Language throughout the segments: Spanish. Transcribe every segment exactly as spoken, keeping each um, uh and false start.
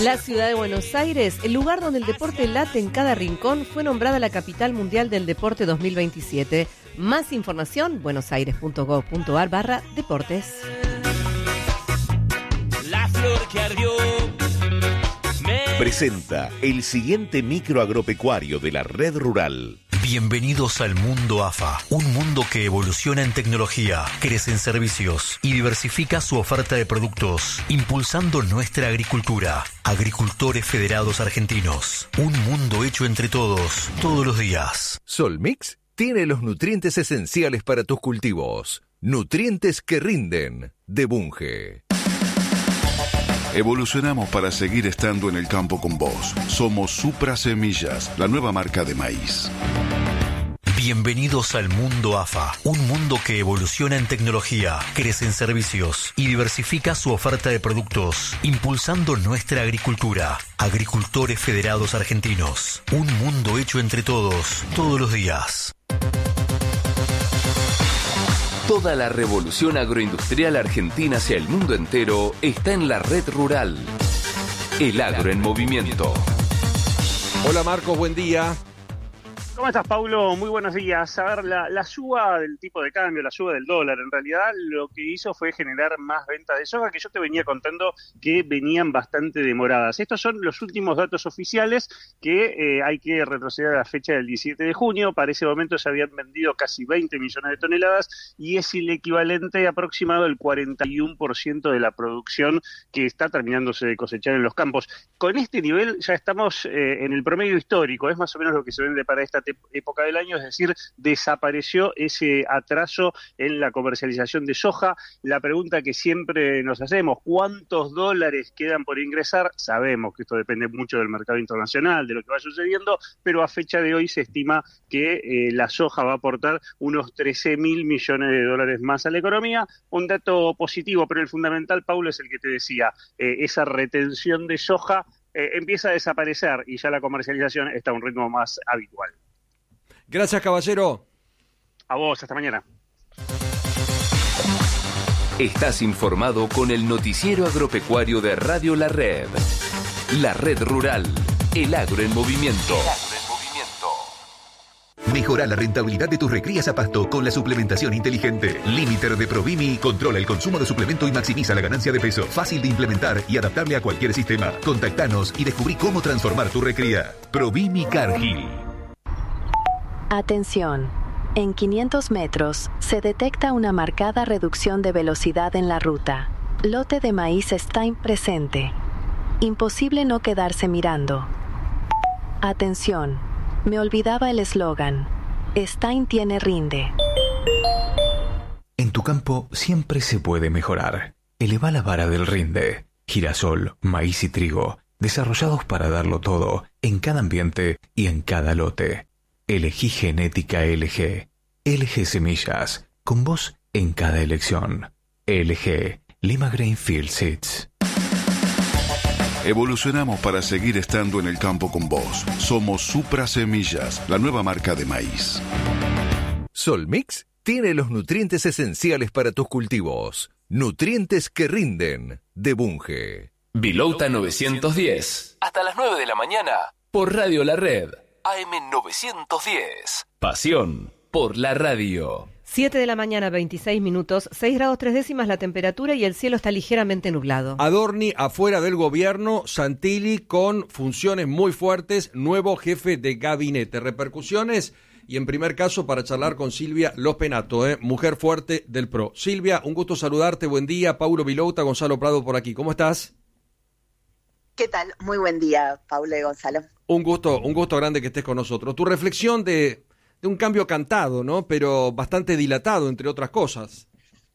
La ciudad de Buenos Aires, el lugar donde el deporte late en cada rincón, fue nombrada la capital mundial del deporte dos mil veintisiete. Más información, buenosaires.gov.ar barra deportes. La flor que ardió. Presenta el siguiente micro agropecuario de la Red Rural. Bienvenidos al mundo A F A, un mundo que evoluciona en tecnología, crece en servicios y diversifica su oferta de productos, impulsando nuestra agricultura. Agricultores Federados Argentinos, un mundo hecho entre todos, todos los días. Solmix tiene los nutrientes esenciales para tus cultivos. Nutrientes que rinden, de Bunge. Evolucionamos para seguir estando en el campo con vos. Somos Supra Semillas, la nueva marca de maíz. Bienvenidos al mundo A F A, un mundo que evoluciona en tecnología, crece en servicios y diversifica su oferta de productos, impulsando nuestra agricultura. Agricultores Federados Argentinos, un mundo hecho entre todos, todos los días. Toda la revolución agroindustrial argentina hacia el mundo entero está en la Red Rural. El agro en movimiento. Hola Marcos, buen día. ¿Cómo estás, Paulo? Muy buenos días. A ver, la, la suba del tipo de cambio, la suba del dólar, en realidad lo que hizo fue generar más ventas de soja, que yo te venía contando que venían bastante demoradas. Estos son los últimos datos oficiales que eh, hay que retroceder a la fecha del diecisiete de junio. Para ese momento se habían vendido casi veinte millones de toneladas y es el equivalente aproximado del cuarenta y uno por ciento de la producción que está terminándose de cosechar en los campos. Con este nivel ya estamos eh, en el promedio histórico, es más o menos lo que se vende para esta época del año, es decir, desapareció ese atraso en la comercialización de soja. La pregunta que siempre nos hacemos, ¿cuántos dólares quedan por ingresar? Sabemos que esto depende mucho del mercado internacional, de lo que va sucediendo, pero a fecha de hoy se estima que eh, la soja va a aportar unos trece mil millones de dólares más a la economía. Un dato positivo, pero el fundamental, Paulo, es el que te decía, eh, esa retención de soja eh, empieza a desaparecer y ya la comercialización está a un ritmo más habitual. Gracias, caballero. A vos, hasta mañana. Estás informado con el noticiero agropecuario de Radio La Red. La Red Rural, el agro en movimiento. Mejora la rentabilidad de tus recrías a pasto con la suplementación inteligente. Limiter de Provimi controla el consumo de suplemento y maximiza la ganancia de peso. Fácil de implementar y adaptable a cualquier sistema. Contactanos y descubrí cómo transformar tu recría. Provimi Cargill. Atención. En quinientos metros se detecta una marcada reducción de velocidad en la ruta. Lote de maíz Stein presente. Imposible no quedarse mirando. Atención. Me olvidaba el eslogan. Stein tiene rinde. En tu campo siempre se puede mejorar. Eleva la vara del rinde. Girasol, maíz y trigo, desarrollados para darlo todo, en cada ambiente y en cada lote. Elegí Genética L G. L G Semillas, con vos en cada elección. L G, Lima Grainfield Seeds. Evolucionamos para seguir estando en el campo con vos. Somos Supra Semillas, la nueva marca de maíz. Solmix tiene los nutrientes esenciales para tus cultivos. Nutrientes que rinden, de Bunge. Bilouta novecientos diez. Hasta las nueve de la mañana. Por Radio La Red. A M novecientos diez. Pasión por la radio. siete de la mañana, veintiséis minutos, seis grados tres décimas la temperatura y el cielo está ligeramente nublado. Adorni afuera del gobierno, Santilli con funciones muy fuertes, nuevo jefe de gabinete. Repercusiones y en primer caso para charlar con Silvia Lopenato, ¿eh? mujer fuerte del P R O. Silvia, un gusto saludarte, buen día. Paulo Bilouta, Gonzalo Prado por aquí, ¿cómo estás? ¿Qué tal? Muy buen día, Paulo y Gonzalo. Un gusto, un gusto grande que estés con nosotros. Tu reflexión de, de un cambio cantado, ¿no? Pero bastante dilatado, entre otras cosas.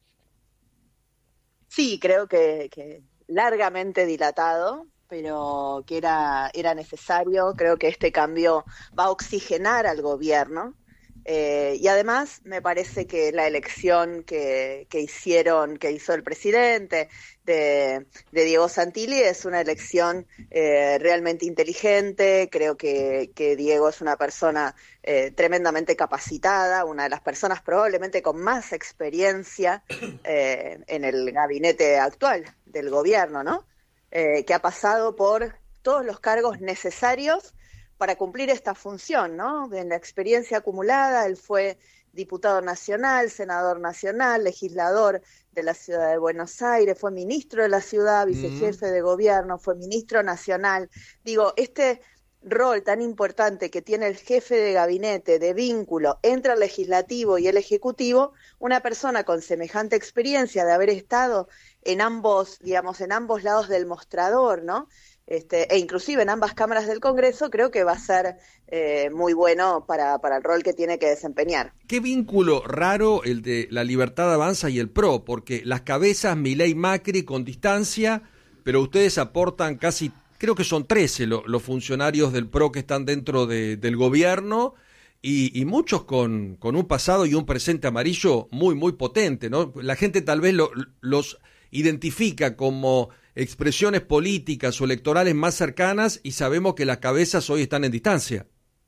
Sí, creo que, que largamente dilatado, pero que era, era necesario. Creo que este cambio va a oxigenar al gobierno. Eh, y además me parece que la elección que, que hicieron, que hizo el presidente de, de Diego Santilli es una elección eh, realmente inteligente. Creo que, que Diego es una persona eh, tremendamente capacitada, una de las personas probablemente con más experiencia eh, en el gabinete actual del gobierno, ¿no? Eh, que ha pasado por todos los cargos necesarios para cumplir esta función, ¿no? En la experiencia acumulada, él fue diputado nacional, senador nacional, legislador de la ciudad de Buenos Aires, fue ministro de la ciudad, vicejefe mm. de gobierno, fue ministro nacional. Digo, este rol tan importante que tiene el jefe de gabinete de vínculo entre el legislativo y el ejecutivo, una persona con semejante experiencia de haber estado en ambos, digamos, en ambos lados del mostrador, ¿no? Este, e inclusive en ambas cámaras del Congreso, creo que va a ser eh, muy bueno para, para el rol que tiene que desempeñar. Qué vínculo raro el de la Libertad Avanza y el P R O, porque las cabezas Milei y Macri con distancia, pero ustedes aportan casi, creo que son trece lo, los funcionarios del P R O que están dentro de, del gobierno, y, y muchos con, con un pasado y un presente amarillo muy, muy potente, ¿no? La gente tal vez lo, los identifica como expresiones políticas o electorales más cercanas y sabemos que las cabezas hoy están en distancia.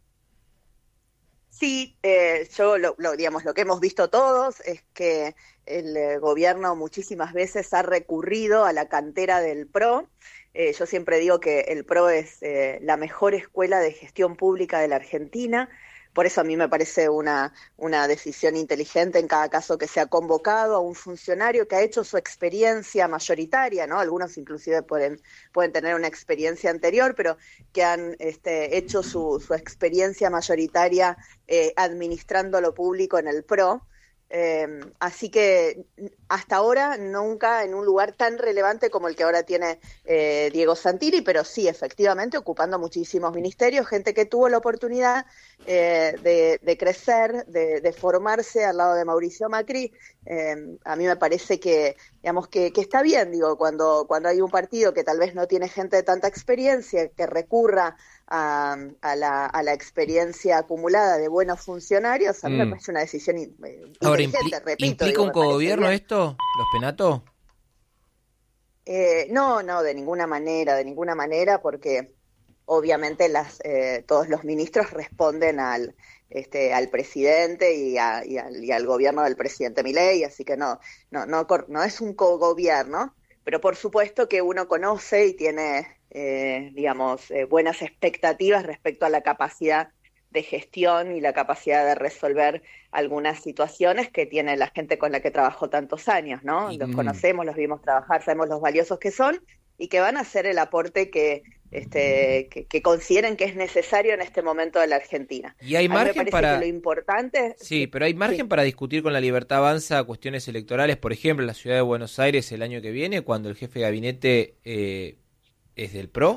Sí, eh, yo lo, lo, digamos, lo que hemos visto todos es que el eh, gobierno muchísimas veces ha recurrido a la cantera del P R O. Eh, yo siempre digo que el P R O es eh, la mejor escuela de gestión pública de la Argentina. Por eso a mí me parece una, una decisión inteligente en cada caso que se ha convocado a un funcionario que ha hecho su experiencia mayoritaria, ¿no? Algunos inclusive pueden, pueden tener una experiencia anterior, pero que han este, hecho su, su experiencia mayoritaria eh, administrando lo público en el P R O. Eh, así que hasta ahora nunca en un lugar tan relevante como el que ahora tiene eh, Diego Santilli, pero sí, efectivamente, ocupando muchísimos ministerios, gente que tuvo la oportunidad eh, de, de crecer, de, de formarse al lado de Mauricio Macri. Eh, a mí me parece que, digamos, que, que está bien, digo, cuando, cuando hay un partido que tal vez no tiene gente de tanta experiencia, que recurra A, a, la, a la experiencia acumulada de buenos funcionarios, a mí mm. me parece una decisión eh, Ahora, inteligente, impli- repito. ¿Implica digo, un cogobierno esto, los Penato? Eh, no, no, de ninguna manera, de ninguna manera, porque obviamente las, eh, todos los ministros responden al, este, al presidente y, a, y, al, y al gobierno del presidente Milei, así que no, no, no, no es un cogobierno, pero por supuesto que uno conoce y tiene Eh, digamos, eh, buenas expectativas respecto a la capacidad de gestión y la capacidad de resolver algunas situaciones que tiene la gente con la que trabajó tantos años, ¿no? Los mm. conocemos, los vimos trabajar, sabemos los valiosos que son y que van a hacer el aporte que, este, que, que consideren que es necesario en este momento de la Argentina. Y hay margen para... lo importante... Sí, pero hay margen sí. para discutir con la Libertad Avanza cuestiones electorales, por ejemplo, en la ciudad de Buenos Aires el año que viene, cuando el jefe de gabinete... Eh, ¿Es del P R O?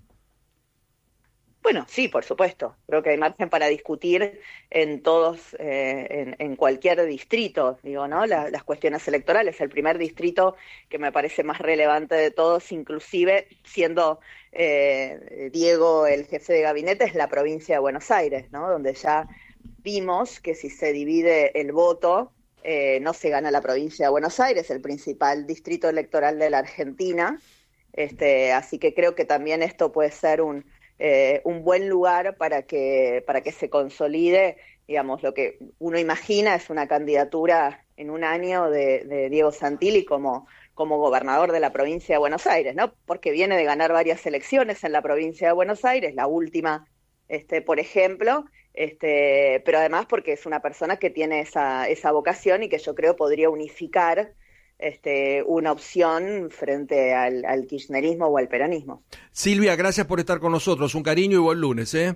Bueno, sí, por supuesto. Creo que hay margen para discutir en todos, eh, en, en cualquier distrito, digo, ¿no? La, las cuestiones electorales. El primer distrito que me parece más relevante de todos, inclusive siendo eh, Diego el jefe de gabinete, es la provincia de Buenos Aires, ¿no? Donde ya vimos que si se divide el voto, eh, no se gana la provincia de Buenos Aires, el principal distrito electoral de la Argentina. Este, así que creo que también esto puede ser un, eh, un buen lugar para que, para que se consolide, digamos, lo que uno imagina es una candidatura en un año de, de Diego Santilli como, como gobernador de la provincia de Buenos Aires, ¿no? Porque viene de ganar varias elecciones en la provincia de Buenos Aires, la última, este, por ejemplo, este, pero además porque es una persona que tiene esa, esa vocación y que yo creo podría unificar Este, una opción frente al, al kirchnerismo o al peronismo. Silvia, gracias por estar con nosotros. Un cariño y buen lunes, ¿eh?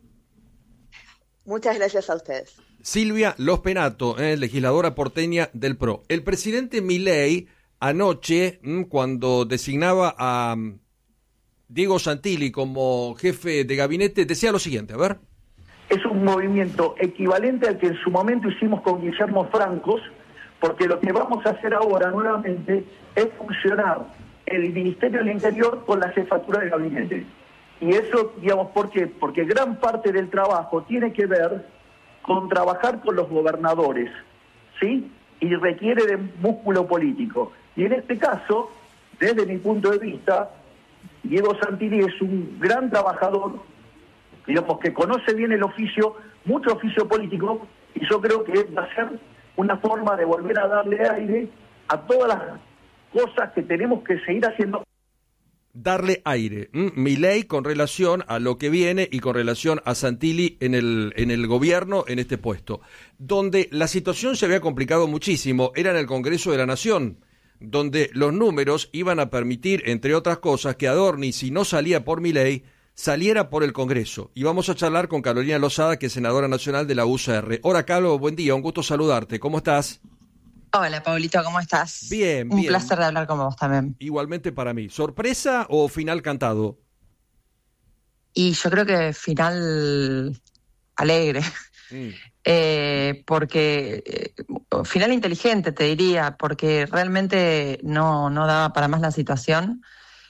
Muchas gracias a ustedes. Silvia Los Penato, eh, legisladora porteña del P R O. El presidente Milei anoche, cuando designaba a Diego Santilli como jefe de gabinete, decía lo siguiente, a ver. Es un movimiento equivalente al que en su momento hicimos con Guillermo Francos, porque lo que vamos a hacer ahora nuevamente es funcionar el Ministerio del Interior con la jefatura de gabinete. Y eso, digamos, ¿por qué? Porque gran parte del trabajo tiene que ver con trabajar con los gobernadores, ¿sí? Y requiere de músculo político. Y en este caso, desde mi punto de vista, Diego Santilli es un gran trabajador, digamos, que conoce bien el oficio, mucho oficio político, y yo creo que va a ser una forma de volver a darle aire a todas las cosas que tenemos que seguir haciendo. darle aire. ¿m? Milei con relación a lo que viene y con relación a Santilli en el, en el gobierno, en este puesto. Donde la situación se había complicado muchísimo era en el Congreso de la Nación, donde los números iban a permitir, entre otras cosas, que Adorni, si no salía por Milei, saliera por el Congreso. Y vamos a charlar con Carolina Lozada, que es senadora nacional de la U C R. Hola, Carlos, buen día, un gusto saludarte. ¿Cómo estás? Hola, Paulito, ¿cómo estás? Bien, Un bien. placer de hablar con vos también. Igualmente para mí. ¿Sorpresa o final cantado? Y yo creo que final alegre. Mm. Eh, porque eh, final inteligente, te diría, porque realmente no, no daba para más la situación.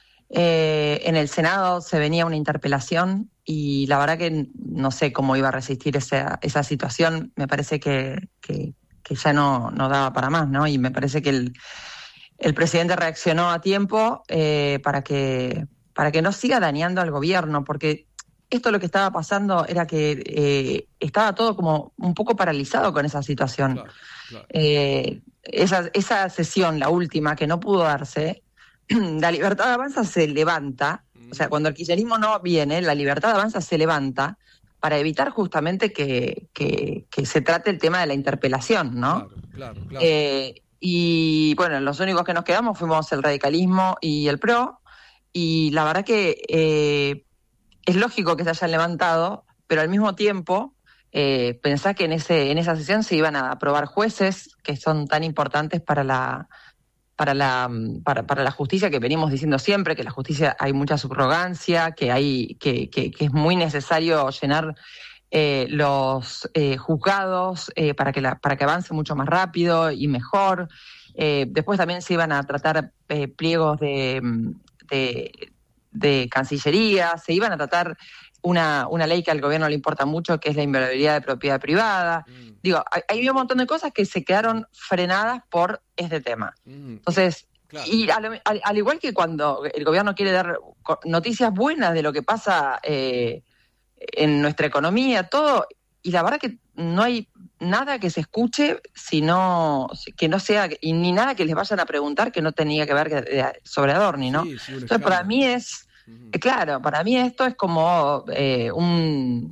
Eh, en el Senado se venía una interpelación y la verdad que no sé cómo iba a resistir esa, esa situación. Me parece que, que, que ya no, no daba para más, ¿no? Y me parece que el, el presidente reaccionó a tiempo eh, para que, para que no siga dañando al gobierno, porque esto lo que estaba pasando era que eh, estaba todo como un poco paralizado con esa situación. Claro, claro. Eh, esa, esa sesión, la última, que no pudo darse, la Libertad Avanza se levanta, o sea, cuando el kirchnerismo no viene, la Libertad Avanza se levanta para evitar justamente que, que, que se trate el tema de la interpelación, ¿no? Claro, claro, claro. Eh, y bueno, los únicos que nos quedamos fuimos el radicalismo y el P R O, y la verdad que eh, es lógico que se hayan levantado, pero al mismo tiempo eh, pensá que en ese en esa sesión se iban a aprobar jueces que son tan importantes para la para la para, para la justicia, que venimos diciendo siempre que la justicia hay mucha subrogancia, que hay que, que, que es muy necesario llenar eh, los eh, juzgados eh, para que la, para que avance mucho más rápido y mejor. Eh, después también se iban a tratar eh, pliegos de, de de Cancillería, se iban a tratar una, una ley que al gobierno le importa mucho, que es la inviolabilidad de propiedad privada. Mm. Digo, hay, hay un montón de cosas que se quedaron frenadas por este tema. Mm. Entonces, claro. y al, al, al igual que cuando el gobierno quiere dar noticias buenas de lo que pasa eh, en nuestra economía, todo, y la verdad que no hay nada que se escuche sino que no sea, y ni nada que les vayan a preguntar que no tenía que ver sobre Adorni, ¿no? Sí, sí, entonces para mí es, uh-huh. claro, para mí esto es como eh, un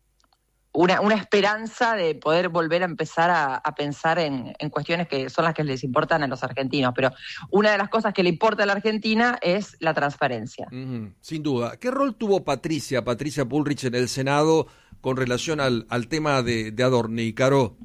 una, una esperanza de poder volver a empezar a, a pensar en, en cuestiones que son las que les importan a los argentinos, pero una de las cosas que le importa a la Argentina es la transparencia. Uh-huh. Sin duda. ¿Qué rol tuvo Patricia, Patricia Bullrich en el Senado con relación al, al tema de, de Adorni, Caro?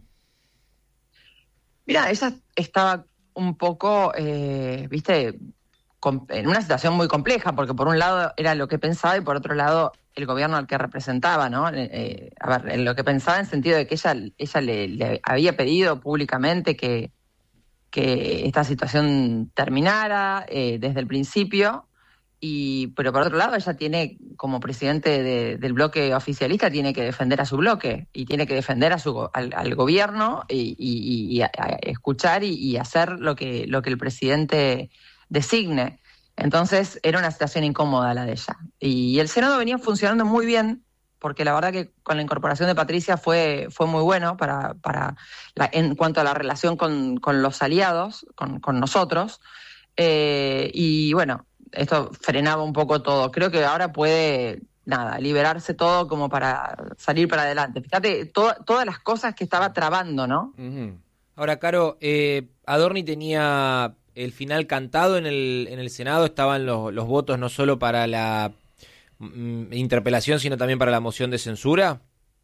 Mira, ella estaba un poco, eh, viste, com- en una situación muy compleja, porque por un lado era lo que pensaba y por otro lado el gobierno al que representaba, ¿no? Eh, a ver, en lo que pensaba en sentido de que ella, ella le, le había pedido públicamente que, que esta situación terminara eh, desde el principio. Y, pero por otro lado, ella tiene, como presidente de, del bloque oficialista, tiene que defender a su bloque y tiene que defender a su, al, al gobierno y, y, y a, a escuchar y, y hacer lo que, lo que el presidente designe. Entonces, era una situación incómoda la de ella. Y el Senado venía funcionando muy bien, porque la verdad que con la incorporación de Patricia fue, fue muy bueno para, para la, en cuanto a la relación con, con los aliados, con, con nosotros. Eh, y bueno, esto frenaba un poco todo. Creo que ahora puede, nada, liberarse todo como para salir para adelante. Fíjate, to- todas las cosas que estaba trabando, ¿no? Uh-huh. Ahora, Caro, eh, Adorni tenía el final cantado en el, en el Senado, estaban los, los votos no solo para la mm, interpelación, sino también para la moción de censura.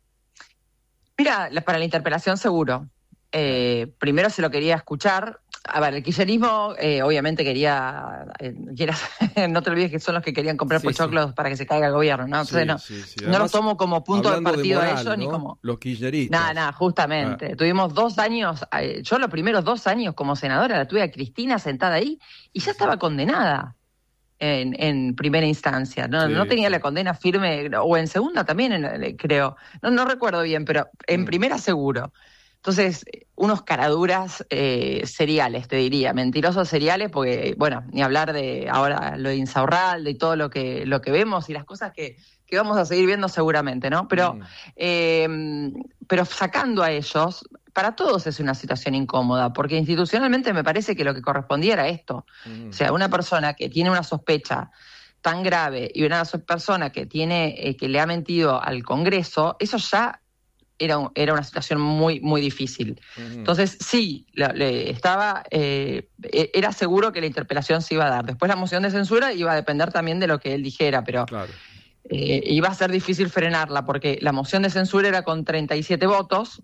Mira, la, para la interpelación seguro. Eh, primero se lo quería escuchar. A ver, el kirchnerismo eh, obviamente quería, eh, quieras, no te olvides que son los que querían comprar sí, pochoclos sí. para que se caiga el gobierno, ¿no? Entonces sí, no, sí, sí. no los tomo como punto de partido de moral, a ellos, ¿no? Ni como... Los kirchneristas. Nada, nada, justamente. Ah. Tuvimos dos años, eh, yo los primeros dos años como senadora la tuve a Cristina sentada ahí y ya estaba condenada en, en primera instancia. No, sí, no tenía sí. la condena firme, o en segunda también, en, creo. No, no recuerdo bien, pero en mm. primera seguro. Entonces, unos caraduras eh, seriales, te diría, mentirosos seriales, porque, bueno, ni hablar de ahora lo de Insaurralde y todo lo que lo que vemos y las cosas que, que vamos a seguir viendo seguramente, ¿no? Pero, mm. eh, pero sacando a ellos, para todos es una situación incómoda, porque institucionalmente me parece que lo que correspondía era esto. Mm. O sea, una persona que tiene una sospecha tan grave y una persona que tiene eh, que le ha mentido al Congreso, eso ya era, un, era una situación muy muy difícil. Uh-huh. Entonces sí, le, le estaba eh, era seguro que la interpelación se iba a dar. Después la moción de censura iba a depender también de lo que él dijera, pero claro. eh, iba a ser difícil frenarla porque la moción de censura era con treinta y siete votos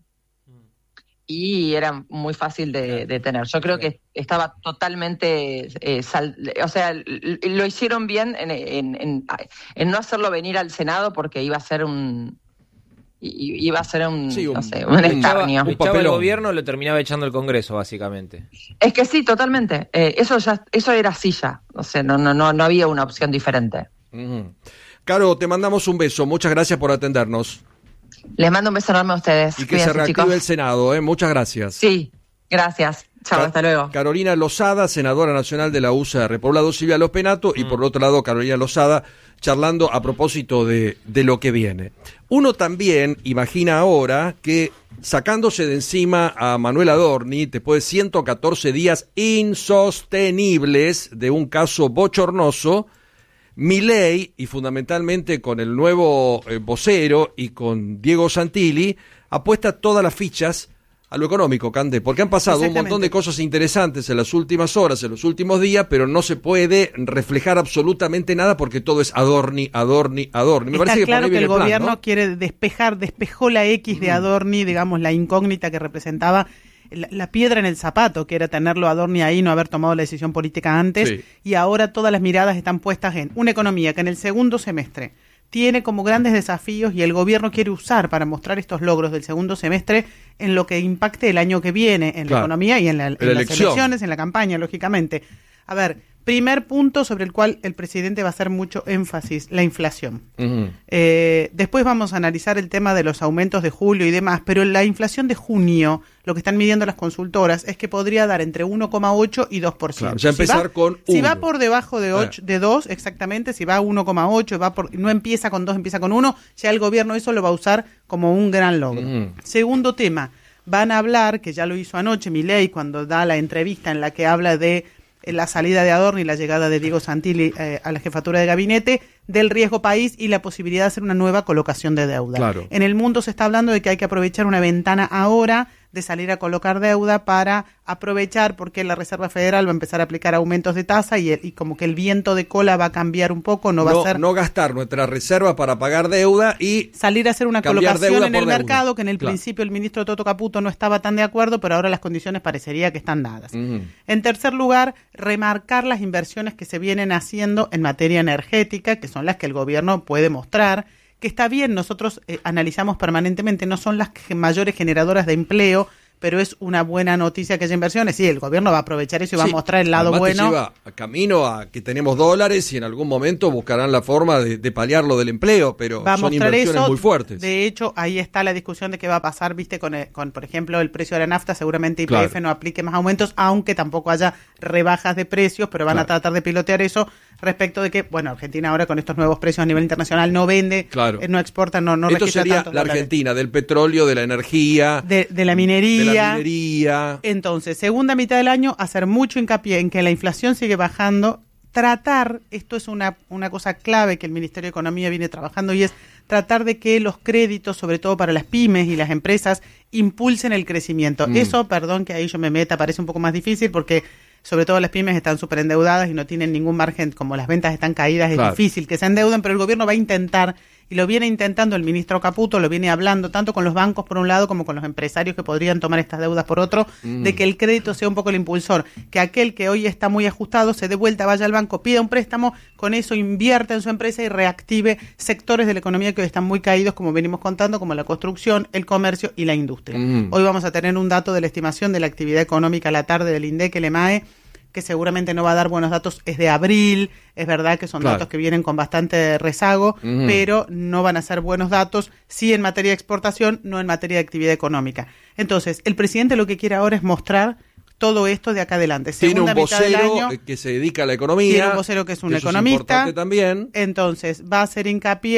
y era muy fácil de, de tener. Yo creo que estaba totalmente... Eh, sal, o sea, lo hicieron bien en, en, en, en no hacerlo venir al Senado porque iba a ser un... iba a ser un, sí, un no sé, un escarnio. Un echaba el gobierno, lo terminaba echando el Congreso, básicamente. Es que sí, totalmente. Eh, eso ya eso era así ya. O sea, no, no, no, no había una opción diferente. Uh-huh. Caro, te mandamos un beso. Muchas gracias por atendernos. Les mando un beso enorme a ustedes. Y que Cuídense, se reactive chicos. El Senado, ¿eh? Muchas gracias. Sí, gracias. Chao, Ca- hasta luego. Carolina Lozada, senadora nacional de la U C R. Por un lado Silvia Lospenato y mm. por otro lado Carolina Lozada, charlando a propósito de, de lo que viene. Uno también imagina ahora que sacándose de encima a Manuel Adorni, después de ciento catorce días insostenibles de un caso bochornoso, Milei, y fundamentalmente con el nuevo eh, vocero y con Diego Santilli, apuesta todas las fichas a lo económico, Cande, porque han pasado un montón de cosas interesantes en las últimas horas, en los últimos días, pero no se puede reflejar absolutamente nada porque todo es Adorni, Adorni, Adorni. Me Está parece que claro por ahí que el, el plan, gobierno ¿no? quiere despejar, despejó la X de Adorni, digamos, la incógnita que representaba la, la piedra en el zapato, que era tenerlo a Adorni ahí, no haber tomado la decisión política antes, sí. Y ahora todas las miradas están puestas en una economía que en el segundo semestre tiene como grandes desafíos y el gobierno quiere usar para mostrar estos logros del segundo semestre en lo que impacte el año que viene en claro. la economía y en, la, en la las elecciones, en la campaña, lógicamente. A ver, primer punto sobre el cual el presidente va a hacer mucho énfasis, la inflación. Uh-huh. Eh, después vamos a analizar el tema de los aumentos de julio y demás, pero la inflación de junio, lo que están midiendo las consultoras, es que podría dar entre uno coma ocho y dos por ciento. Claro, ya empezar si va, con uno. Si va por debajo de, ocho, de dos, exactamente, si va a uno coma ocho, va por, no empieza con dos, empieza con uno, ya el gobierno eso lo va a usar como un gran logro. Uh-huh. Segundo tema, van a hablar, que ya lo hizo anoche Milei cuando da la entrevista en la que habla de la salida de Adorni y la llegada de Diego Santilli eh, a la jefatura de gabinete, del riesgo país y la posibilidad de hacer una nueva colocación de deuda. Claro. En el mundo se está hablando de que hay que aprovechar una ventana ahora de salir a colocar deuda para aprovechar porque la Reserva Federal va a empezar a aplicar aumentos de tasa y, el, y como que el viento de cola va a cambiar un poco, no, no va a ser... No gastar nuestra reserva para pagar deuda y... Salir a hacer una colocación en el deuda. mercado, que en el claro. principio el ministro Toto Caputo no estaba tan de acuerdo, pero ahora las condiciones parecería que están dadas. Uh-huh. En tercer lugar, remarcar las inversiones que se vienen haciendo en materia energética, que son las que el gobierno puede mostrar, que está bien, nosotros eh, analizamos permanentemente, no son las que mayores generadoras de empleo, pero es una buena noticia que haya inversiones. Sí, el gobierno va a aprovechar eso y va sí, a mostrar el lado bueno. Te lleva a camino a que tenemos dólares y en algún momento buscarán la forma de, de paliar lo del empleo, pero va a son mostrar inversiones eso. muy fuertes. De hecho, ahí está la discusión de qué va a pasar, viste, con, el, con por ejemplo, el precio de la nafta. Seguramente Y P F claro. no aplique más aumentos, aunque tampoco haya rebajas de precios, pero van claro. a tratar de pilotear eso respecto de que, bueno, Argentina ahora con estos nuevos precios a nivel internacional no vende, claro. eh, no exporta, no, no Esto sería la Argentina, del petróleo, de la energía, de, de la minería. De la minería. Entonces, segunda mitad del año, hacer mucho hincapié en que la inflación sigue bajando, tratar, esto es una, una cosa clave que el Ministerio de Economía viene trabajando y es tratar de que los créditos, sobre todo para las pymes y las empresas, impulsen el crecimiento. Mm. Eso, perdón que ahí yo me meta, parece un poco más difícil porque sobre todo las pymes están súper endeudadas y no tienen ningún margen, como las ventas están caídas, claro. es difícil que se endeuden, pero el gobierno va a intentar, y lo viene intentando el ministro Caputo, lo viene hablando tanto con los bancos por un lado como con los empresarios que podrían tomar estas deudas por otro, mm. de que el crédito sea un poco el impulsor, que aquel que hoy está muy ajustado se dé vuelta, vaya al banco, pida un préstamo, con eso invierta en su empresa y reactive sectores de la economía que hoy están muy caídos, como venimos contando, como la construcción, el comercio y la industria. Mm. Hoy vamos a tener un dato de la estimación de la actividad económica a la tarde del INDEC, el EMAE, que seguramente no va a dar buenos datos, es de abril, es verdad que son claro. datos que vienen con bastante rezago, uh-huh. pero no van a ser buenos datos, sí en materia de exportación, no en materia de actividad económica. Entonces, el presidente lo que quiere ahora es mostrar todo esto de acá adelante. Tiene un vocero que se dedica a la economía. Tiene un vocero que es un economista. Es también. Entonces, va a hacer hincapié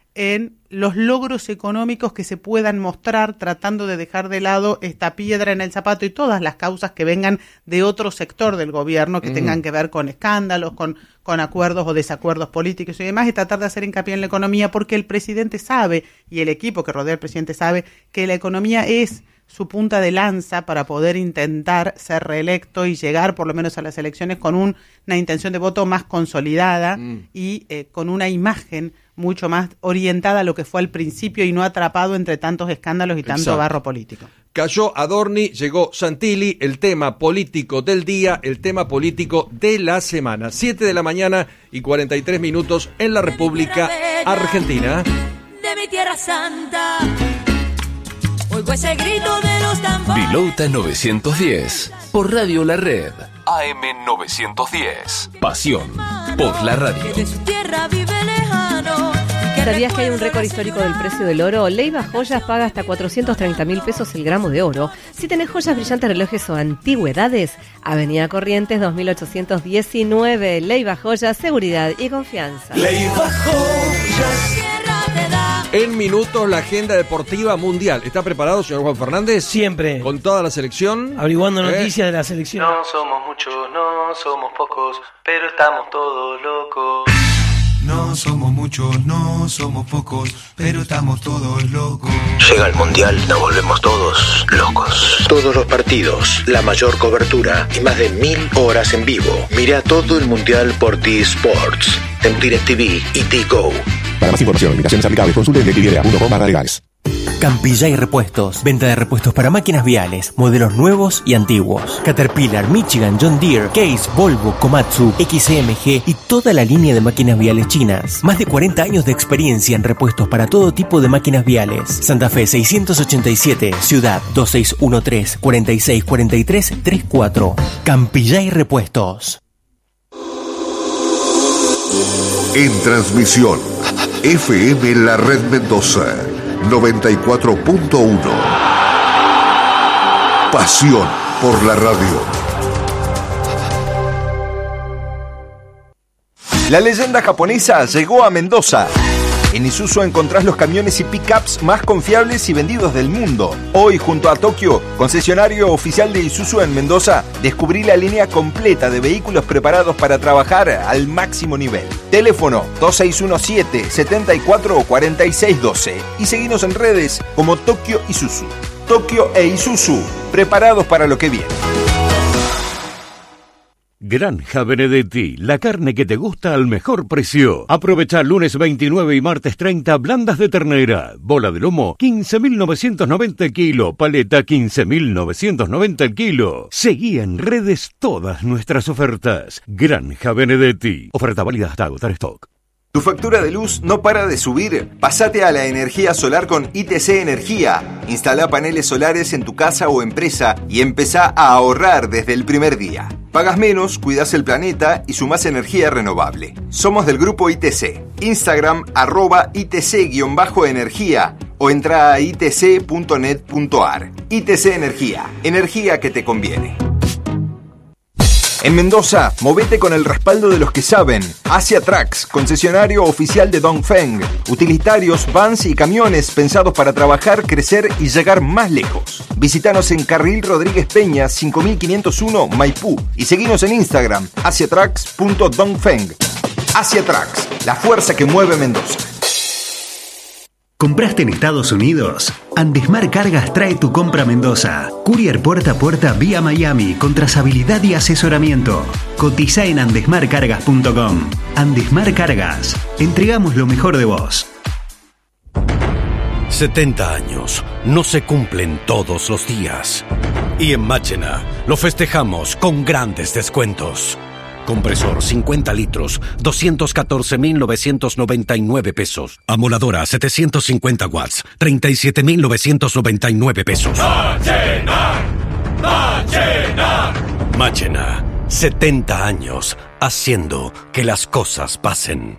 en los logros económicos que se puedan mostrar, tratando de dejar de lado esta piedra en el zapato y todas las causas que vengan de otro sector del gobierno que mm. tengan que ver con escándalos, con, con acuerdos o desacuerdos políticos y demás, y tratar de hacer hincapié en la economía, porque el presidente sabe, y el equipo que rodea al presidente sabe, que la economía es su punta de lanza para poder intentar ser reelecto y llegar por lo menos a las elecciones con un, una intención de voto más consolidada mm. y eh, con una imagen mucho más orientada a lo que fue al principio y no atrapado entre tantos escándalos y tanto Exacto. barro político. Cayó Adorni, llegó Santilli, el tema político del día, el tema político de la semana. siete de la mañana y cuarenta y tres minutos en la República Argentina. De mi tierra santa. Oigo ese grito de los tambores. Vilota novecientos diez, por Radio La Red. A M novecientos diez. Pasión por la radio. De su tierra vive lejano. ¿Sabías que hay un récord histórico del precio del oro? Leiva Joyas paga hasta cuatrocientos treinta mil pesos el gramo de oro. Si tenés joyas, brillantes, relojes o antigüedades, Avenida Corrientes dos mil ochocientos diecinueve. Leiva Joyas, seguridad y confianza. Leiva Joyas. En minutos, la agenda deportiva mundial. ¿Está preparado, señor Juan Fernández? Siempre. Con toda la selección. Averiguando ¿Eh? noticias de la selección. No somos muchos, no somos pocos, pero estamos todos locos. No somos muchos, no somos pocos, pero estamos todos locos. Llega el Mundial, nos volvemos todos locos. Todos los partidos, la mayor cobertura y más de mil horas en vivo. Mira todo el Mundial por T-Sports, en DirecTV y T-Go. Para más información, limitaciones aplicables, consulte en directv punto com barra legales. Campillay Repuestos, venta de repuestos para máquinas viales, modelos nuevos y antiguos. Caterpillar, Michigan, John Deere, Case, Volvo, Komatsu, X M G y toda la línea de máquinas viales chinas. Más de cuarenta años de experiencia en repuestos para todo tipo de máquinas viales. Santa Fe seiscientos ochenta y siete, Ciudad dos seis uno tres, cuatro seis cuatro tres tres cuatro. Campillay Repuestos. En transmisión, F M La Red Mendoza noventa y cuatro punto uno. Pasión por la radio. La leyenda japonesa llegó a Mendoza. En Isuzu encontrás los camiones y pickups más confiables y vendidos del mundo. Hoy, junto a Tokio, concesionario oficial de Isuzu en Mendoza, descubrí la línea completa de vehículos preparados para trabajar al máximo nivel. Teléfono dos seis uno siete, siete cuatro, cuatro seis uno dos y seguinos en redes como Tokio Isuzu. Tokio e Isuzu, preparados para lo que viene. Granja Benedetti, la carne que te gusta al mejor precio. Aprovecha lunes veintinueve y martes treinta, blandas de ternera, bola de lomo, quince mil novecientos noventa el kilo, paleta quince mil novecientos noventa el kilo. Seguí en redes todas nuestras ofertas. Granja Benedetti, oferta válida hasta agotar stock. ¿Tu factura de luz no para de subir? Pásate a la energía solar con I T C Energía. Instala paneles solares en tu casa o empresa y empezá a ahorrar desde el primer día. Pagas menos, cuidas el planeta y sumás energía renovable. Somos del grupo I T C. Instagram arroba I T C-energía o entra a i t c punto net punto a r. I T C Energía. Energía que te conviene. En Mendoza, movete con el respaldo de los que saben. Asia Trucks, concesionario oficial de Dongfeng. Utilitarios, vans y camiones pensados para trabajar, crecer y llegar más lejos. Visítanos en Carril Rodríguez Peña, cinco mil quinientos uno, Maipú. Y seguinos en Instagram, asia trucks punto dongfeng. Asia Trucks, la fuerza que mueve Mendoza. ¿Compraste en Estados Unidos? Andesmar Cargas trae tu compra a Mendoza. Courier puerta a puerta vía Miami con trazabilidad y asesoramiento. Cotiza en andesmar cargas punto com. Andesmar Cargas. Entregamos lo mejor de vos. setenta años no se cumplen todos los días. Y en Máchena lo festejamos con grandes descuentos. Compresor cincuenta litros, doscientos catorce mil novecientos noventa y nueve pesos. Amoladora setecientos cincuenta watts, treinta y siete mil novecientos noventa y nueve pesos. Máchena, Máchena. Máchena, setenta años haciendo que las cosas pasen.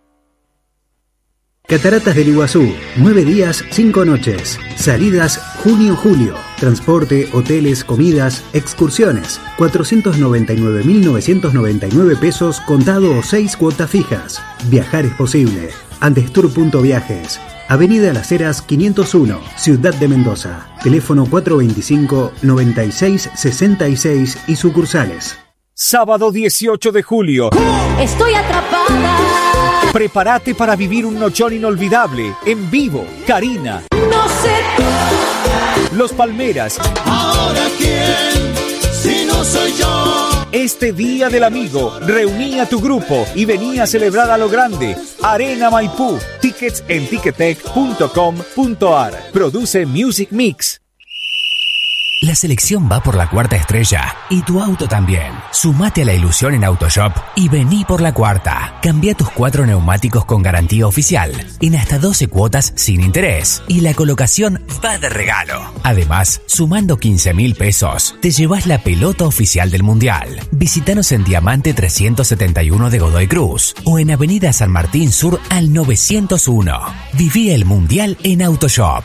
Cataratas del Iguazú, nueve días, cinco noches. Salidas junio-julio. Transporte, hoteles, comidas, excursiones. cuatrocientos noventa y nueve mil novecientos noventa y nueve pesos contado o seis cuotas fijas. Viajar es posible. Andestur punto Viajes, Avenida Las Heras quinientos uno, Ciudad de Mendoza. Teléfono cuatro veinticinco, noventa y seis, sesenta y seis y sucursales. Sábado dieciocho de julio. Estoy atrapada. Prepárate para vivir un nochón inolvidable. En vivo, Karina. No sé. Los Palmeras. Ahora quién, si no soy yo. Este Día del Amigo, reuní a tu grupo y vení a celebrar a lo grande. Arena Maipú. Tickets en ticketek punto com punto ar. Produce Music Mix. La selección va por la cuarta estrella y tu auto también. Sumate a la ilusión en Autoshop y vení por la cuarta. Cambia tus cuatro neumáticos con garantía oficial en hasta doce cuotas sin interés y la colocación va de regalo. Además, sumando quince mil pesos, te llevas la pelota oficial del Mundial. Visítanos en Diamante trescientos setenta y uno de Godoy Cruz o en Avenida San Martín Sur al novecientos uno. Viví el Mundial en Autoshop.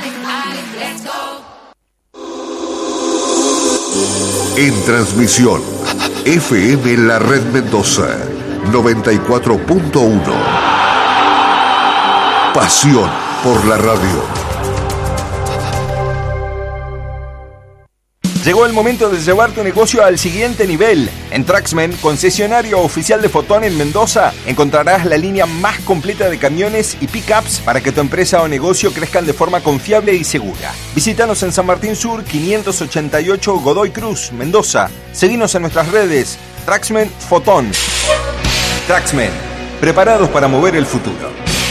En transmisión, F M La Red Mendoza, noventa y cuatro punto uno. Pasión por la radio. Llegó el momento de llevar tu negocio al siguiente nivel. En Traxmen, concesionario oficial de Fotón en Mendoza, encontrarás la línea más completa de camiones y pickups para que tu empresa o negocio crezcan de forma confiable y segura. Visítanos en San Martín Sur, quinientos ochenta y ocho Godoy Cruz, Mendoza. Seguinos en nuestras redes, Traxmen Fotón. Traxmen, preparados para mover el futuro.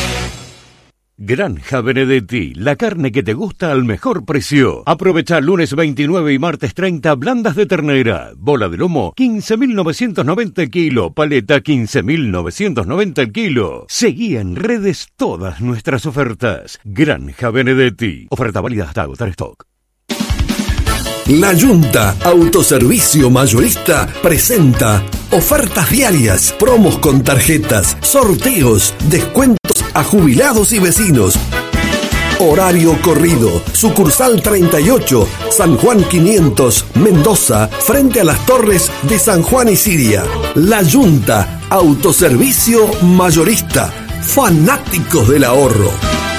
Granja Benedetti, la carne que te gusta al mejor precio. Aprovecha lunes veintinueve y martes treinta blandas de ternera, bola de lomo quince mil novecientos noventa el kilo, paleta quince mil novecientos noventa el kilo. Seguí en redes todas nuestras ofertas. Granja Benedetti, oferta válida hasta agotar stock. La Junta Autoservicio Mayorista presenta ofertas diarias, promos con tarjetas, sorteos, descuentos a jubilados y vecinos. Horario corrido, sucursal treinta y ocho, San Juan quinientos, Mendoza, frente a las torres de San Juan y Siria. La Junta Autoservicio Mayorista, fanáticos del ahorro.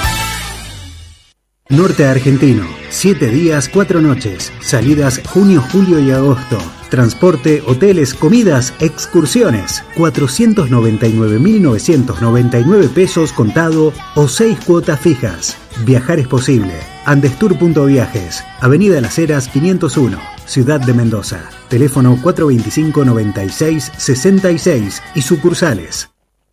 Norte Argentino, siete días, cuatro noches. Salidas junio, julio y agosto. Transporte, hoteles, comidas, excursiones. cuatrocientos noventa y nueve mil novecientos noventa y nueve pesos contado o seis cuotas fijas. Viajar es posible. Andestur punto Viajes, Avenida Las Heras quinientos uno, Ciudad de Mendoza. Teléfono cuatro veinticinco, noventa y seis, sesenta y seis y sucursales.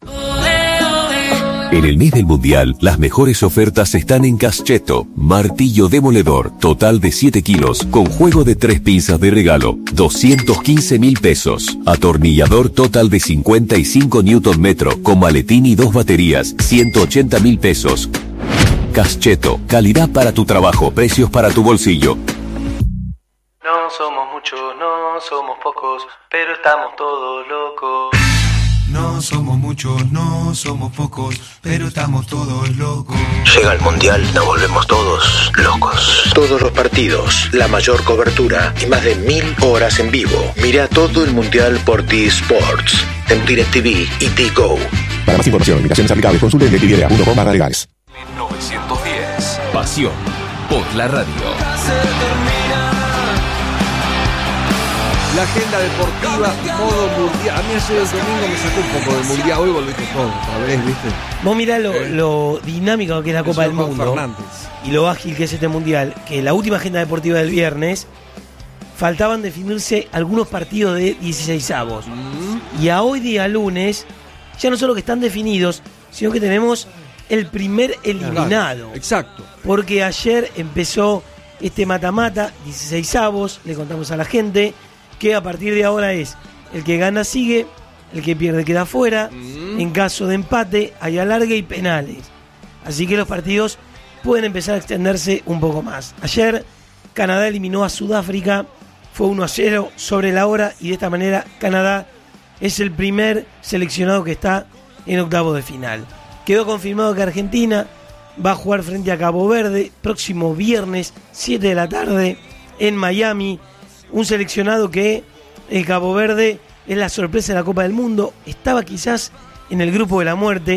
En el mes del Mundial, las mejores ofertas están en Cascheto. Martillo demoledor, total de siete kilos, con juego de tres pinzas de regalo, doscientos quince mil pesos. Atornillador total de cincuenta y cinco newton metro, con maletín y dos baterías, ciento ochenta mil pesos. Cascheto, calidad para tu trabajo, precios para tu bolsillo. No somos muchos, no somos pocos, pero estamos todos locos. No somos muchos, no somos pocos, pero estamos todos locos. Llega el Mundial, nos volvemos todos locos. Todos los partidos, la mayor cobertura y más de mil horas en vivo. Mira todo el Mundial por T-Sports, en DirecTV y T-Go. Para más información, invitaciones aplicables, consulte en directv punto com barra legales. mil novecientos diez. Pasión por la radio. La agenda deportiva, modo mundial. A mí hace el domingo me sacó un poco del mundial. Hoy volviste todo otra vez, ¿viste? Vos mirá lo, eh, lo dinámico que es la Copa del Mundo Fernández. Y lo ágil que es este mundial. Que la última agenda deportiva del viernes faltaban definirse algunos partidos de dieciseisavos. Mm. Y a hoy día lunes, ya no solo que están definidos, sino que tenemos el primer eliminado. Claro, exacto. Porque ayer empezó este mata-mata, dieciseisavos, le contamos a la gente que a partir de ahora es el que gana sigue, el que pierde queda fuera, mm. en caso de empate hay alargue y penales. Así que los partidos pueden empezar a extenderse un poco más. Ayer Canadá eliminó a Sudáfrica, fue uno a cero sobre la hora y de esta manera Canadá es el primer seleccionado que está en octavos de final. Quedó confirmado que Argentina va a jugar frente a Cabo Verde próximo viernes siete de la tarde en Miami. Un seleccionado que el Cabo Verde es la sorpresa de la Copa del Mundo. Estaba quizás en el grupo de la muerte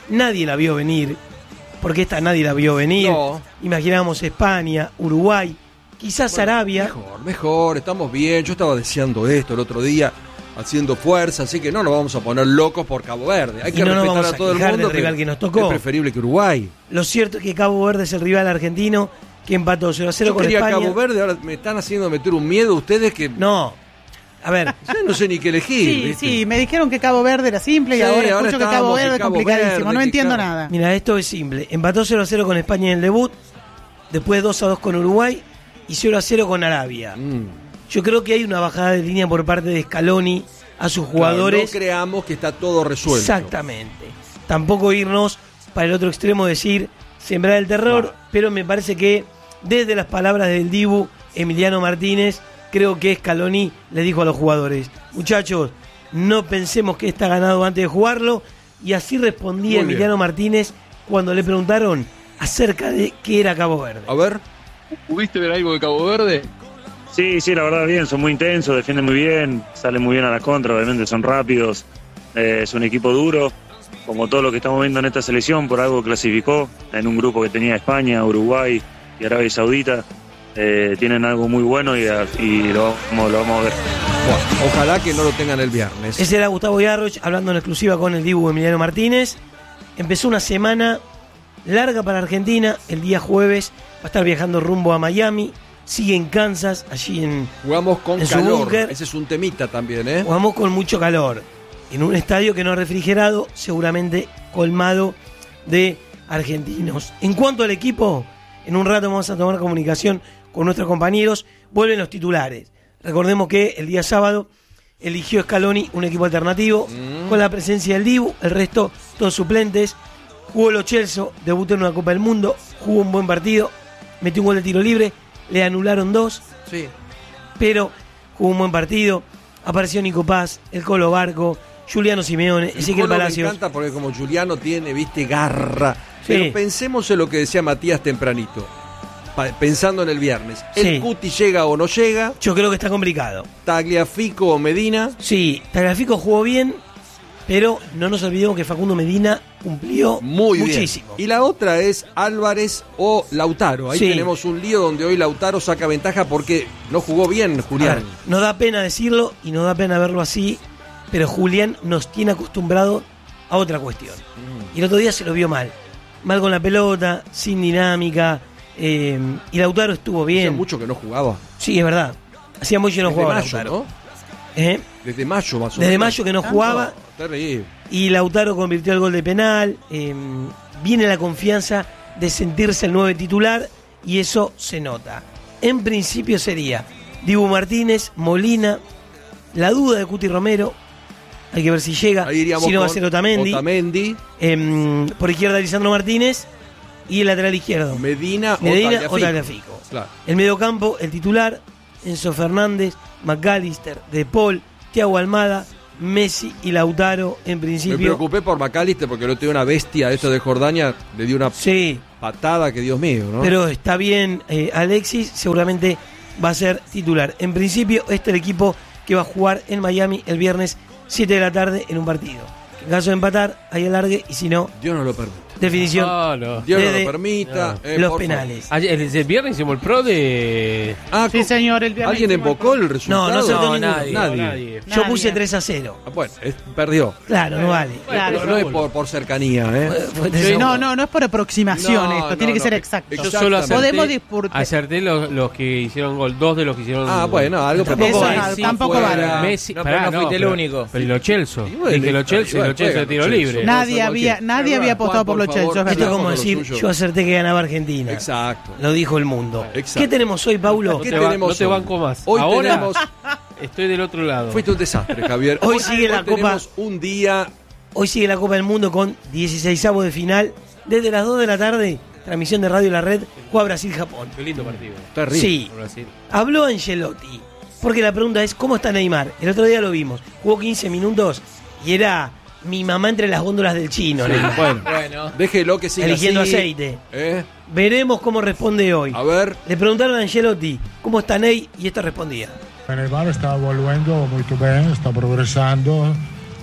nadie la vio venir, porque esta nadie la vio venir. No. Imaginábamos España, Uruguay, quizás Bueno, Arabia. Mejor, mejor, estamos bien. Yo estaba deseando esto el otro día, haciendo fuerza, así que no nos vamos a poner locos por Cabo Verde. Hay Y que no nos respetar vamos a a todo el quejar mundo. del rival que nos tocó. Es preferible que Uruguay. Lo cierto es que Cabo Verde es el rival argentino que empató cero a cero Yo con quería España. Cabo Verde, ahora me están haciendo meter un miedo ustedes que... No, a ver. Yo no sé ni qué elegir. Sí, ¿viste? sí, me dijeron que Cabo Verde era simple y Sí, ahora ahora escucho que estamos Cabo en Verde es Cabo complicadísimo, Verde, no que entiendo Cabo- nada. Mira, esto es simple. Empató cero a cero con España en el debut, después dos a dos con Uruguay y cero a cero con Arabia. Mm. Yo creo que hay una bajada de línea por parte de Scaloni a sus jugadores. Claro, no creamos que está todo resuelto. Exactamente. Tampoco irnos para el otro extremo, decir sembrar el terror, pero me parece que desde las palabras del Dibu Emiliano Martínez, creo que Scaloni le dijo a los jugadores: muchachos, no pensemos que está ganado antes de jugarlo. Y así respondía Muy Emiliano bien. Martínez cuando le preguntaron acerca de qué era Cabo Verde. A ver. ¿Pudiste ver algo de Cabo Verde? Sí, sí, la verdad bien, son muy intensos, defienden muy bien, salen muy bien a la contra, obviamente son rápidos, eh, es un equipo duro, como todo lo que estamos viendo en esta selección, por algo clasificó en un grupo que tenía España, Uruguay y Arabia Saudita, eh, tienen algo muy bueno y, y lo, vamos, lo vamos a ver. Bueno, ojalá que no lo tengan el viernes. Ese era Gustavo Yarroch hablando en exclusiva con el Dibu Emiliano Martínez. Empezó una semana larga para Argentina. El día jueves va a estar viajando rumbo a Miami. Sigue en Kansas, allí en, Jugamos con en su calor. búnker. Ese es un temita también, ¿eh? Jugamos con mucho calor. En un estadio que no ha refrigerado, seguramente colmado de argentinos. En cuanto al equipo, en un rato vamos a tomar comunicación con nuestros compañeros. Vuelven los titulares. Recordemos que el día sábado eligió Scaloni un equipo alternativo Mm. con la presencia del Dibu, el resto todos suplentes. Jugó Lo Celso, debutó en una Copa del Mundo, jugó un buen partido, metió un gol de tiro libre, le anularon dos, Sí. pero jugó un buen partido. Apareció Nico Paz, el Colo Barco, Juliano Simeone, El Ezequiel Colo me Palacios. encanta porque como Juliano tiene, viste, garra. Sí. Pero pensemos en lo que decía Matías tempranito. Pa- pensando en el viernes. Sí. ¿El Cuti llega o no llega? Yo creo que está complicado. ¿Tagliafico o Medina? Sí, Tagliafico jugó bien, pero no nos olvidemos que Facundo Medina cumplió Muy muchísimo. bien. Y la otra es Álvarez o Lautaro. Ahí Sí. tenemos un lío donde hoy Lautaro saca ventaja porque no jugó bien A Julián. ver, nos da pena decirlo y nos da pena verlo así, pero Julián nos tiene acostumbrado a otra cuestión. Mm. Y el otro día se lo vio mal. Mal con la pelota, sin dinámica. eh, y Lautaro estuvo bien. Hacía mucho que no jugaba. Sí, es verdad. Hacía mucho que no Desde jugaba mayo, Lautaro. ¿no? ¿Eh? Desde mayo más o Desde menos. mayo que no ¿Tanto? jugaba. Terrible. Y Lautaro convirtió el gol de penal. eh, viene la confianza de sentirse el nuevo titular y eso se nota. En principio sería Dibu Martínez, Molina, la duda de Cuti Romero. Hay que ver si llega. Ahí iríamos Si no va a con ser Otamendi. Otamendi. Em, por izquierda Lisandro Martínez y el lateral izquierdo. Medina, Medina o o Tagliafico. Tagliafico. Claro. El mediocampo, el titular, Enzo Fernández, McAllister, De Paul, Thiago Almada, Messi y Lautaro en Me principio. preocupé por McAllister porque lo tenía una bestia de esto de Jordania. Le dio una Sí, patada que Dios mío, ¿no? pero está bien eh, Alexis, seguramente va a ser titular. En principio, este es el equipo que va a jugar en Miami el viernes siete de la tarde en un partido. En caso de empatar, hay alargue y si no, Dios no lo permite. definición. No, no. Dios no desde lo permita. No. eh, los por penales. Ayer, el, el viernes hicimos el pro de. favor. Ah, Sí, señor, el viernes. ¿alguien hicimos embocó el No, resultado? no acertó No, ninguno. nadie. Nadie. nadie. Yo Nadie. puse tres a cero. Ah, bueno, es- perdió. Claro, no vale. Claro. Pero no es por, por cercanía, ¿eh? Fue- fue tres a Sí, uno. no, no, no es por aproximación No, esto, no, tiene que no. ser exacto. Yo solo acerté, Podemos disputar. acerté los, los que hicieron gol, dos de los que hicieron Ah, gol. bueno, algo Tampoco Eso vale. no, Messi tampoco fuera, vale. Messi, No, pará, pero no fuiste el pero- único. Pero y lo Chelsea. Y bueno, Dije lo Chelsea, igual lo Chelsea juega de tiro lo Chelsea. libre. Nadie No, había, cualquier- nadie había apostado por Juan, los por Chelsea, favor, es Esto es verdad. como lo decir, suyo. yo acerté que ganaba Argentina. Exacto. Lo dijo el mundo. Exacto. ¿Qué tenemos hoy, Paulo? No ¿Qué te, va- tenemos no te hoy? banco más. Hoy Ahora tenemos- estoy del otro lado. Fuiste un desastre, Javier. Hoy sigue la Copa- tenemos un día. Hoy sigue la Copa del Mundo con dieciseisavos de final. Desde las dos de la tarde, transmisión de Radio La Red, juega Brasil-Japón. Qué lindo partido. Terrible. Sí, Por Brasil. habló Ancelotti. Porque la pregunta es, ¿cómo está Neymar? El otro día lo vimos. Jugó quince minutos y era mi mamá entre las góndolas del chino. Neymar. Bueno, Bueno. déjelo que siga Eligiendo así. aceite. ¿Eh? Veremos cómo responde hoy. A ver. Le preguntaron a Ancelotti, ¿cómo está Ney? Y esta respondía. Neymar está volviendo muy bien, está progresando.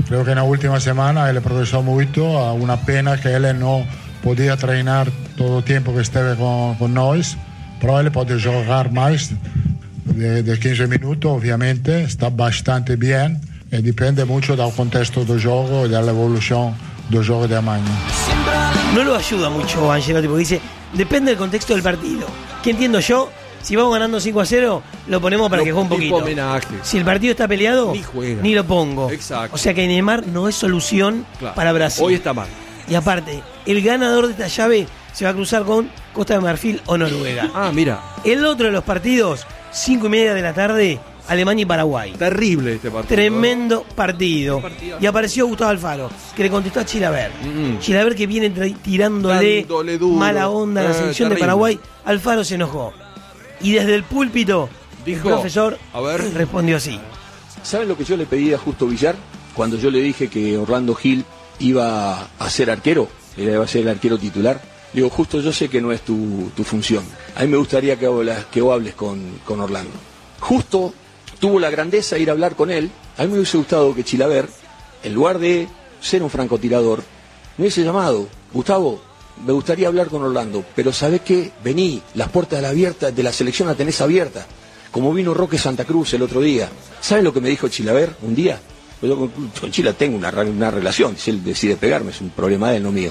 Creo que en la última semana él progresó mucho, a una pena que él no podía treinar todo el tiempo que estuve con, con nosotros, pero él puede jugar más de, de quince minutos, obviamente, está bastante bien y depende mucho del contexto del juego y de la evolución del juego de Amaño. No lo ayuda mucho Ancelotti porque dice, depende del contexto del partido. ¿Qué entiendo yo? Si vamos ganando cinco a cero, lo ponemos para lo que juegue un poquito. Homenaje. Si el partido está peleado, ni, ni lo pongo. Exacto. O sea que Neymar no es solución claro. para Brasil. Hoy está mal. Y aparte, el ganador de esta llave se va a cruzar con Costa de Marfil o Noruega. Ah, mira. El otro de los partidos, cinco y media de la tarde, Alemania y Paraguay. Terrible este partido. Tremendo partido. Y apareció Gustavo Alfaro, que le contestó a Chilaver. Mm. Chilaver que viene tirándole mala onda a la selección eh, de Paraguay. Alfaro se enojó. Y desde el púlpito, dijo, el profesor a ver. respondió así. ¿Saben lo que yo le pedí a Justo Villar? Cuando yo le dije que Orlando Gil iba a ser arquero, iba a ser el arquero titular. Digo, Justo, yo sé que no es tu, tu función. A mí me gustaría que hables, que hables con, con Orlando. Justo tuvo la grandeza de ir a hablar con él. A mí me hubiese gustado que Chilaver, en lugar de ser un francotirador, me hubiese llamado, Gustavo, me gustaría hablar con Orlando, pero ¿sabés qué? Vení, las puertas de la, abierta, de la selección la tenés abierta, como vino Roque Santa Cruz el otro día. ¿Saben lo que me dijo Chilaver un día? Yo con, con Chila tengo una, una relación, si él decide pegarme, es un problema de él, no mío.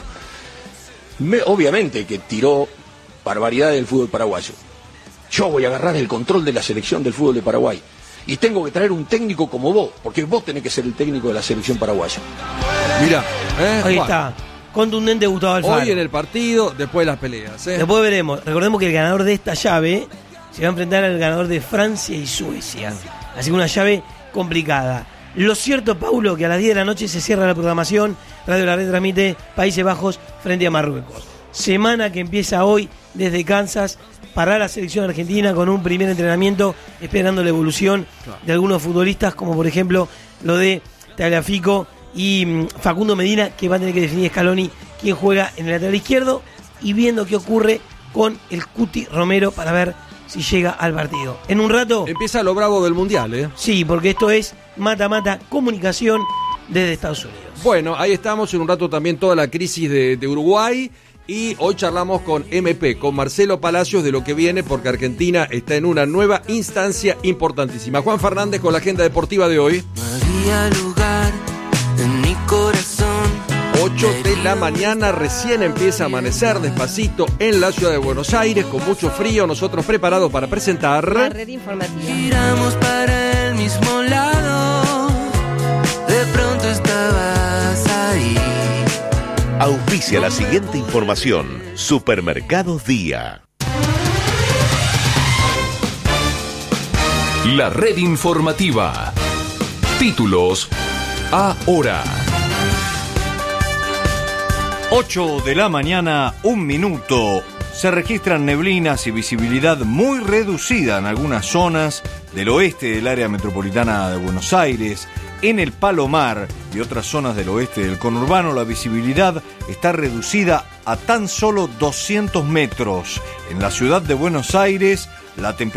Me, obviamente que tiró barbaridades del fútbol paraguayo. Yo voy a agarrar el control de la selección del fútbol de Paraguay. Y tengo que traer un técnico como vos, porque vos tenés que ser el técnico de la selección paraguaya. Mira, ¿eh? Ahí está. Contundente Gustavo Alfaro. Hoy en el partido, después de las peleas. ¿eh? Después veremos. Recordemos que el ganador de esta llave se va a enfrentar al ganador de Francia y Suecia. Así que una llave complicada. Lo cierto, Paulo, que a las diez de la noche se cierra la programación. Radio La Red transmite Países Bajos frente a Marruecos. Semana que empieza hoy desde Kansas para la selección argentina con un primer entrenamiento, esperando la evolución claro. de algunos futbolistas, como por ejemplo lo de Tagliafico y um, Facundo Medina, que va a tener que definir Scaloni quién juega en el lateral izquierdo, y viendo qué ocurre con el Cuti Romero para ver si llega al partido. En un rato empieza lo bravo del Mundial, ¿eh? Sí, porque esto es mata-mata comunicación desde Estados Unidos. Bueno, ahí estamos, en un rato también toda la crisis de, de Uruguay. Y hoy charlamos con M P, con Marcelo Palacios, de lo que viene, porque Argentina está en una nueva instancia importantísima. Juan Fernández con la agenda deportiva de hoy. Había lugar en mi corazón. ocho de la mañana, recién empieza a amanecer despacito en la ciudad de Buenos Aires, con mucho frío. Nosotros preparados para presentar la red informativa. Giramos para el mismo lado. De pronto estabas ahí. Auspicia la siguiente información. Supermercados Día. La red informativa. Títulos ahora. ocho de la mañana, un minuto. Se registran neblinas y visibilidad muy reducida en algunas zonas del oeste del área metropolitana de Buenos Aires. En el Palomar y otras zonas del oeste del conurbano, la visibilidad está reducida a tan solo doscientos metros. En la ciudad de Buenos Aires, la temperatura